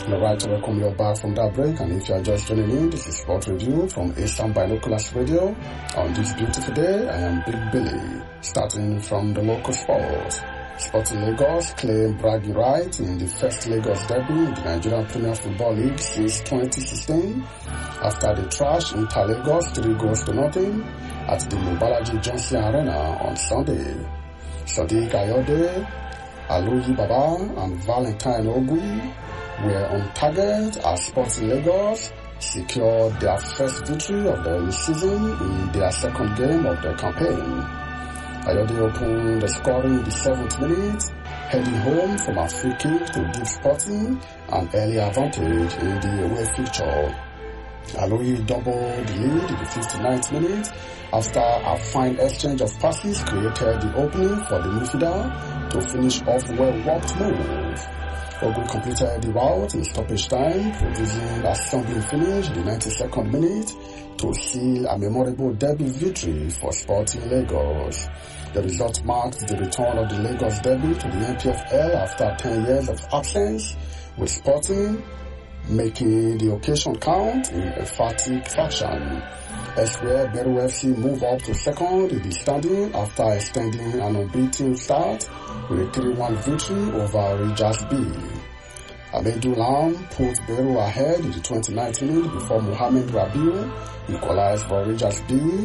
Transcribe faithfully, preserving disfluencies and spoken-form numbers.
Alright, welcome you back from that break, and if you are just joining in, this is Sport Review from Eastern Binoculars Radio. On this beautiful day, I am Big Billy, starting from the local sports. Sporting Lagos claim bragging right in the first Lagos derby in the Nigerian Premier Football League since twenty sixteen, after they trashed Inter Lagos three goals to nothing at the Mobalaji Johnson Arena on Sunday. Sadiq Ayode, Aloyi Baba, and Valentine Ogui were on target as Sporting Lagos secured their first victory of the season in their second game of the campaign. Ayode opened the scoring in the seventh minute, heading home from a free kick to give Sporting an early advantage in the away fixture. Aloyi doubled the lead in the fifty-ninth minute after a fine exchange of passes created the opening for the midfielder to finish off a well-worked move. Ogui completed the route in stoppage time, producing a stumbling finish in the ninety-second minute to seal a memorable derby victory for Sporting Lagos. The result marked the return of the Lagos derby to the N P F L after ten years of absence, with Sporting making the occasion count in emphatic fashion. Elsewhere, Beru F C move up to second in the standing after extending an unbeaten start with a three one victory over Rangers B. Amadou Lam put Beru ahead in the twenty-ninth minute before Mohamed Rabiu equalized for Rangers B